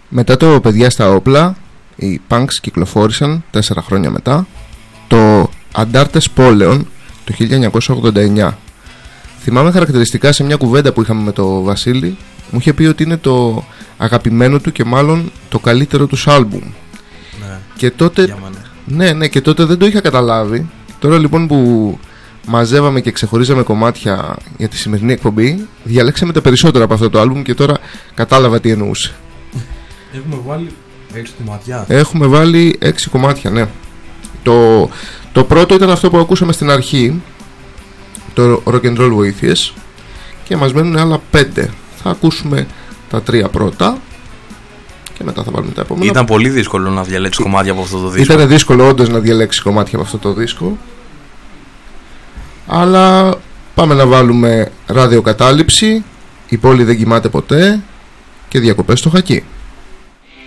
Μετά το «Παιδιά στα όπλα», οι Punks κυκλοφόρησαν 4 χρόνια μετά το «Αντάρτες πόλεων» το 1989. Θυμάμαι χαρακτηριστικά σε μια κουβέντα που είχαμε με το Βασίλη, μου είχε πει ότι είναι το αγαπημένο του και μάλλον το καλύτερο τους άλμπουμ. Ναι. Και τότε, ναι, και τότε δεν το είχα καταλάβει. Τώρα λοιπόν που μαζεύαμε και ξεχωρίζαμε κομμάτια για τη σημερινή εκπομπή, διαλέξαμε τα περισσότερα από αυτό το άλμπουμ και τώρα κατάλαβα τι εννοούσε. Έχουμε βάλει 6 κομμάτια. Έχουμε βάλει 6 κομμάτια, ναι. Το πρώτο ήταν αυτό που ακούσαμε στην αρχή, το Rock and Roll Βοήθειες, και μας μένουν άλλα 5. Θα ακούσουμε τα 3 πρώτα και μετά θα βάλουμε τα επόμενα. Ήταν πολύ δύσκολο να διαλέξει κομμάτια από αυτό το δίσκο. Ήταν δύσκολο όντως να διαλέξει κομμάτια από αυτό το δίσκο, αλλά πάμε να βάλουμε ραδιοκατάληψη, η πόλη δεν κοιμάται ποτέ και διακοπές στο Χακί.